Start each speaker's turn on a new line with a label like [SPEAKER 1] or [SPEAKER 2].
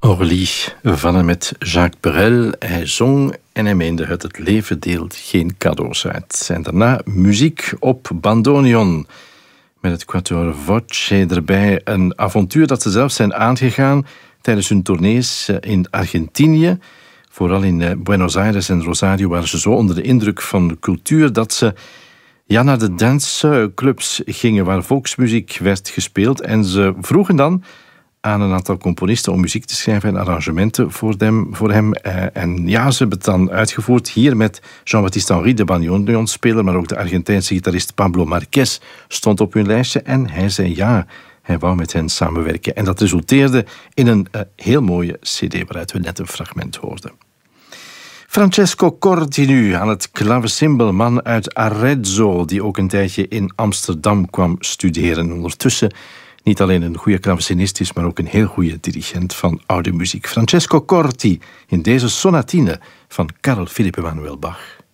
[SPEAKER 1] Orly van en met Jacques Brel. Hij zong en hij meende het leven deelt geen cadeaus uit. En daarna muziek op bandoneon. Met het Quatuor Voce erbij. Een avontuur dat ze zelf zijn aangegaan tijdens hun tournees in Argentinië. Vooral in Buenos Aires en Rosario waren ze zo onder de indruk van de cultuur dat ze naar de danceclubs gingen waar volksmuziek werd gespeeld. En ze vroegen dan aan een aantal componisten om muziek te schrijven en arrangementen voor hem. En ja, ze hebben het dan uitgevoerd hier met Jean-Baptiste Henry, de bandoneonspeler, maar ook de Argentijnse gitarist Pablo Marquez stond op hun lijstje en hij zei ja, hij wou met hen samenwerken. En dat resulteerde in een heel mooie cd waaruit we net een fragment hoorden. Francesco Corti nu aan het klavecimbal, man uit Arezzo, die ook een tijdje in Amsterdam kwam studeren. Ondertussen niet alleen een goede klavecinist is, maar ook een heel goede dirigent van oude muziek. Francesco Corti in deze sonatine van Carl Philipp Emanuel Bach.